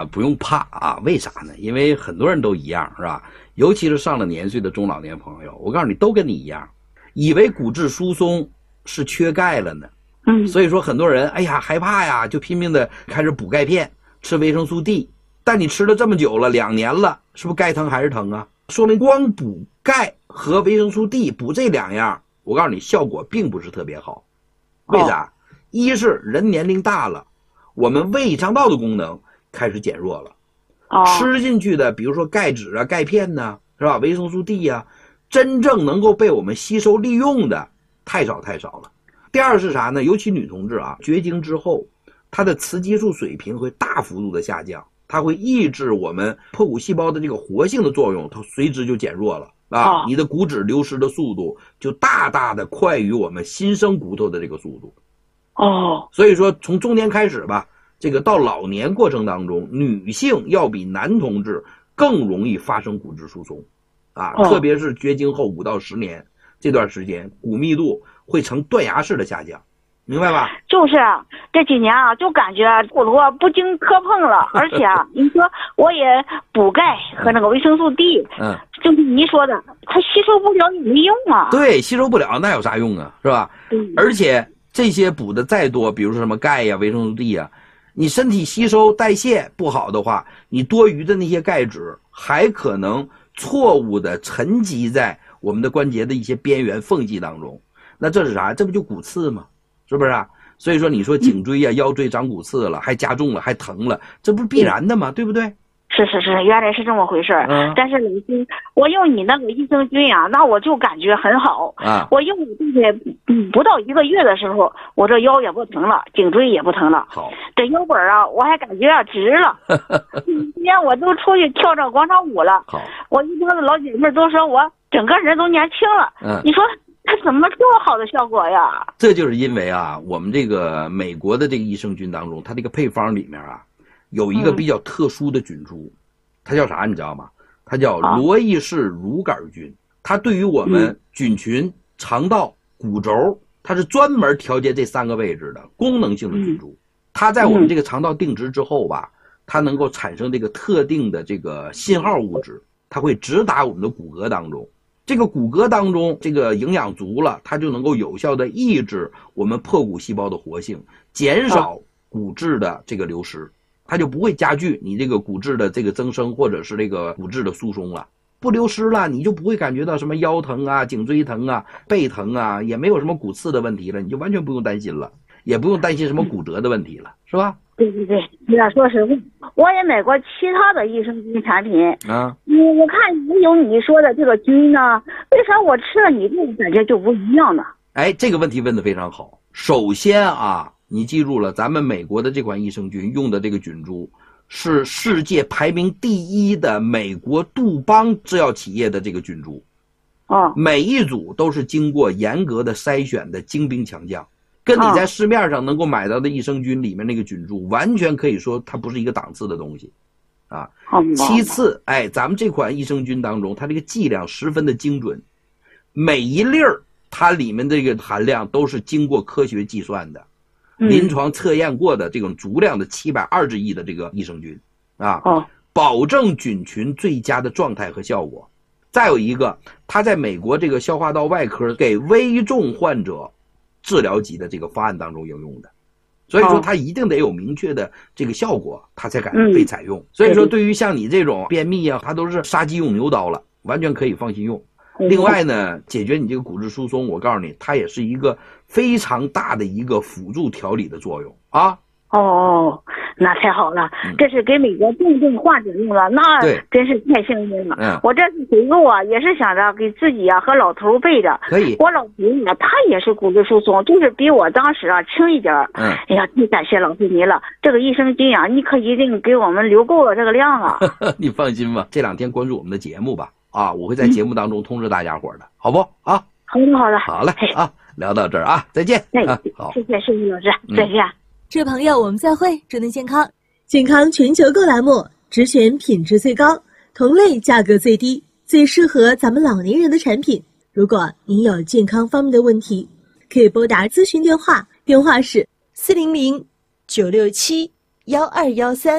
不用怕啊，为啥呢？因为很多人都一样，是吧？尤其是上了年岁的中老年朋友，我告诉你，都跟你一样，以为骨质疏松是缺钙了呢。所以说很多人哎呀害怕呀，就拼命的开始补钙片，吃维生素 D。但你吃了这么久了，2年了，是不是钙疼还是疼啊？说明光补钙和维生素 D 补这2样，我告诉你效果并不是特别好。为啥？一是人年龄大了，我们胃肠道的功能开始减弱了。吃进去的比如说钙质啊、钙片呢，是吧？维生素 D 啊，真正能够被我们吸收利用的太少了。第二是啥呢？尤其女同志啊，绝经之后，她的雌激素水平会大幅度的下降，它会抑制我们破骨细胞的这个活性的作用，它随之就减弱了啊。你的骨质流失的速度就大大的快于我们新生骨头的这个速度。所以说从中年开始吧，这个到老年过程当中，女性要比男同志更容易发生骨质疏松啊，特别是绝经后5到10年这段时间，骨密度会呈断崖式的下降，明白吧？ 就是这几年啊，就感觉骨头不经磕碰了，而且你说我也补钙和那个维生素 D，就是你说的，它吸收不了也没用啊。 对，吸收不了那有啥用啊，是吧？而且这些补的再多，比如说什么钙呀、维生素 D 呀，你身体吸收代谢不好的话，你多余的那些钙质还可能错误的沉积在我们的关节的一些边缘缝隙当中。那这是啥？这不就骨刺吗？是不是啊？所以说你说颈椎呀、腰椎长骨刺了，还加重了，还疼了，这不是必然的吗？对不对？ 是，原来是这么回事。但是老师，我用你那个益生菌啊，那我就感觉很好啊。我用这些不到1个月的时候，我这腰也不疼了，颈椎也不疼了。 好， 这腰板啊，我还感觉直了。今天我都出去跳这广场舞了。 好， 我一帮子老姐妹都说我整个人都年轻了。你说它怎么这么好的效果呀？ 这就是因为啊，我们这个美国的这个益生菌当中，它这个配方里面啊，有一个比较特殊的菌株，它叫啥你知道吗？它叫罗伊氏乳杆菌。它对于我们菌群、肠道、骨轴，它是专门调节这3个位置的功能性的菌株。它在我们这个肠道定植之后吧，它能够产生这个特定的这个信号物质，它会直达我们的骨骼当中。这个骨骼当中这个营养足了，它就能够有效的抑制我们破骨细胞的活性，减少骨质的这个流失，它就不会加剧你这个骨质的这个增生或者是这个骨质的疏松了。不流失了，你就不会感觉到什么腰疼啊、颈椎疼啊、背疼啊，也没有什么骨刺的问题了，你就完全不用担心了，也不用担心什么骨折的问题了，是吧？ 对，说实话，我也买过其他的益生菌产品啊。我看也有你说的这个菌呢，为啥我吃了你这个感觉就不一样呢？ 哎，这个问题问得非常好。首先啊，你记住了，咱们美国的这款益生菌用的这个菌株是世界排名第1的美国杜邦制药企业的这个菌株。每一组都是经过严格的筛选的精兵强将。跟你在市面上能够买到的益生菌里面那个菌株完全可以说它不是一个档次的东西啊。其次，咱们这款益生菌当中，它这个剂量十分的精准，每一粒儿它里面这个含量都是经过科学计算的，临床测验过的这种足量的720亿的这个益生菌啊，保证菌群最佳的状态和效果。再有一个，它在美国这个消化道外科给危重患者治疗级的这个方案当中应用的，所以说它一定得有明确的这个效果，它才敢被采用。所以说对于像你这种便秘啊，它都是杀鸡用牛刀了，完全可以放心用。另外呢，解决你这个骨质疏松，我告诉你，它也是一个非常大的一个辅助调理的作用啊。 那太好了，这是给美国重症患者用了，那真是太幸运了。我这次回购啊，也是想着给自己啊和老头备着。 可以。 我老头呢，他也是骨质疏松，就是比我当时啊轻一点。哎呀，太感谢老师您了，这个益生菌啊，你可一定给我们留够了这个量啊。 你放心吧，这2天关注我们的节目吧，我会在节目当中通知大家伙的，好不啊？ 好的。 好嘞啊，聊到这儿啊，再见。好， 谢谢老师，再见。 这位朋友，我们再会，祝您健康。健康全球购栏目，只选品质最高、同类价格最低、最适合咱们老年人的产品。如果您有健康方面的问题，可以拨打咨询电话，电话是400-967-1213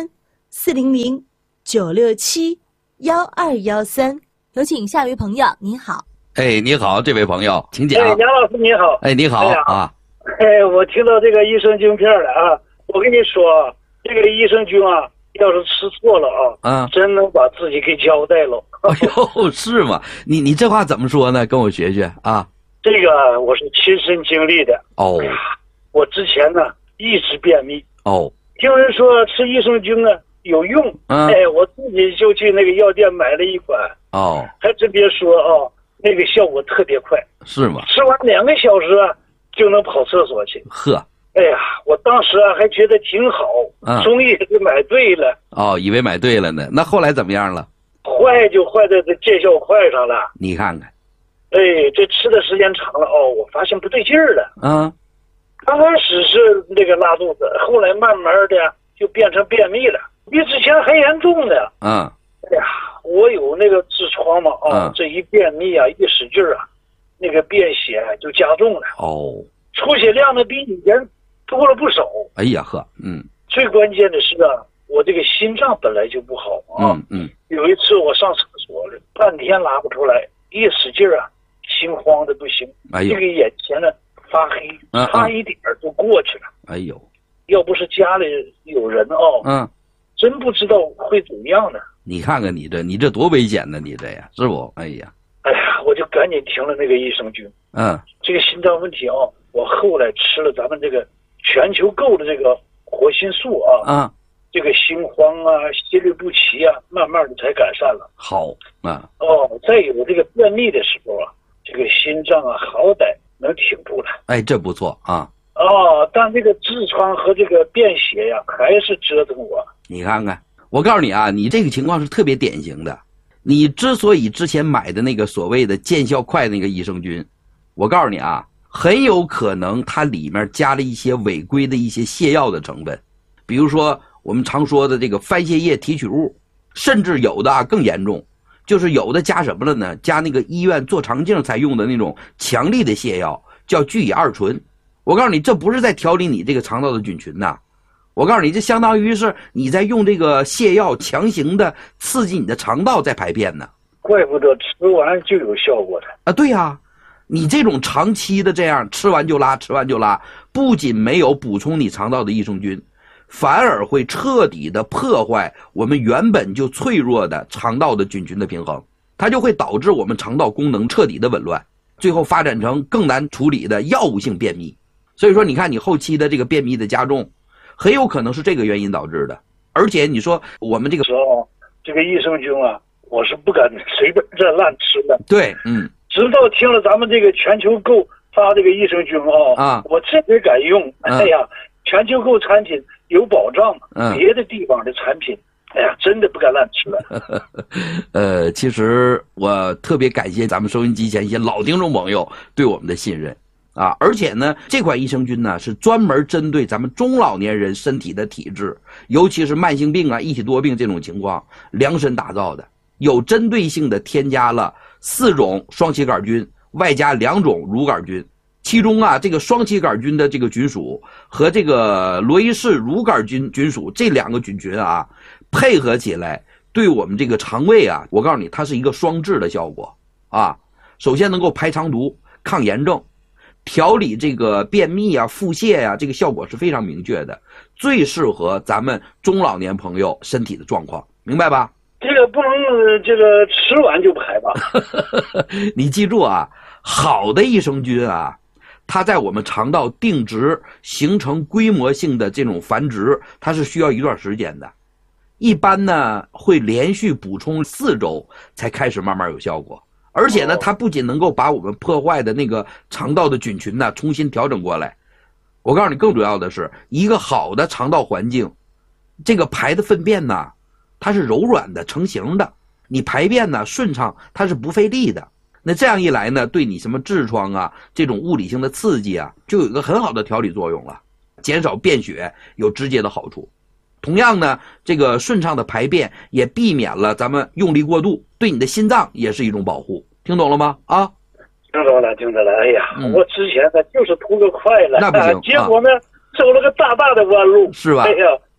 400-967-1213。有请下一位朋友，您好。 你好，这位朋友，请讲。 杨老师你好。 你好啊。 我听到这个益生菌片了啊，我跟你说，这个益生菌啊，要是吃错了啊，真能把自己给交代了。 哎呦，是吗？你这话怎么说呢？跟我学学啊。 这个我是亲身经历的。我之前呢一直便秘。听人说吃益生菌呢有用。我自己就去那个药店买了一款。还真别说啊，那个效果特别快。 是吗？ 吃完2个小时啊，就能跑厕所去。 呵。 哎呀，我当时啊还觉得挺好，终于是买对了。 以为买对了呢，那后来怎么样了？ 坏就坏在这见效快上了。 你看看。 这吃的时间长了我发现不对劲儿了。刚开始是那个拉肚子，后来慢慢的就变成便秘了，比之前还严重呢。哎呀，我有那个痔疮嘛这一便秘啊，一使劲啊，那个便血就加重了。出血量呢比以前多了不少。 哎呀呵。 最关键的是我这个心脏本来就不好有一次我上厕所了，半天拉不出来，一使劲啊，心慌的不行。这个眼前呢发黑，差一点就过去了。 哎呦， 要不是家里有人真不知道会怎么样呢。 你看看你这多危险呢，你这呀，是不？哎呀， 我就赶紧停了那个益生菌。这个心脏问题我后来吃了咱们这个全球购的这个活心素这个心慌心律不齐慢慢的才改善了。 好再有这个便秘的时候这个心脏好歹能挺住了。 这不错但这个痔疮和这个便血还是折腾我。 你看看，我告诉你你这个情况是特别典型的。你之所以之前买的那个所谓的见效快那个益生菌，我告诉你很有可能它里面加了一些违规的一些泻药的成分，比如说我们常说的这个番泻叶提取物，甚至有的更严重，就是有的加什么了呢？加那个医院做肠镜才用的那种强力的泻药，叫聚乙二醇。我告诉你，这不是在调理你这个肠道的菌群呐，我告诉你，这相当于是你在用这个泻药强行的刺激你的肠道在排便呢。 怪不得吃完就有效果的对呀。你这种长期的这样吃完就拉，不仅没有补充你肠道的益生菌，反而会彻底的破坏我们原本就脆弱的肠道的菌群的平衡，它就会导致我们肠道功能彻底的紊乱，最后发展成更难处理的药物性便秘。所以说你看你后期的这个便秘的加重，很有可能是这个原因导致的。而且你说我们这个时候这个益生菌我是不敢随便这乱吃的。 对， 直到听了咱们这个全球购发这个益生菌我这才敢用。全球购产品有保障，别的地方的产品真的不敢乱吃了。其实我特别感谢咱们收音机前一些老听众朋友对我们的信任而且呢，这款益生菌呢是专门针对咱们中老年人身体的体质，尤其是慢性病一体多病这种情况量身打造的，有针对性的添加了4种双歧杆菌，外加2种乳杆菌。其中这个双歧杆菌的这个菌属和这个罗伊氏乳杆菌菌属这2个菌群配合起来，对我们这个肠胃我告诉你，它是一个双治的效果首先能够排肠毒、抗炎症，调理这个便秘腹泻这个效果是非常明确的，最适合咱们中老年朋友身体的状况，明白吧？ 这个不能这个吃完就排吧。 你记住好的益生菌它在我们肠道定植形成规模性的这种繁殖，它是需要一段时间的，一般呢会连续补充4周才开始慢慢有效果。而且呢它不仅能够把我们破坏的那个肠道的菌群重新调整过来，我告诉你更主要的是，一个好的肠道环境，这个排的粪便它是柔软的成型的，你排便顺畅，它是不费力的。那这样一来呢，对你什么痔疮这种物理性的刺激就有一个很好的调理作用了，减少便血有直接的好处。同样呢，这个顺畅的排便也避免了咱们用力过度，对你的心脏也是一种保护。听懂了吗？ 听懂了。哎呀，我之前就是图个快了， 那不行， 结果呢走了个大大的弯路， 是吧？ 哎呀，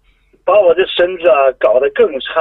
把我的身子啊搞得更差